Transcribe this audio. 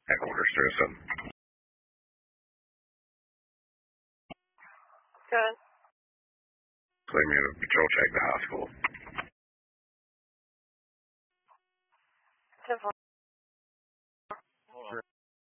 Headquarters, Jerusalem. Good. Claim you to patrol check the hospital. 10-4.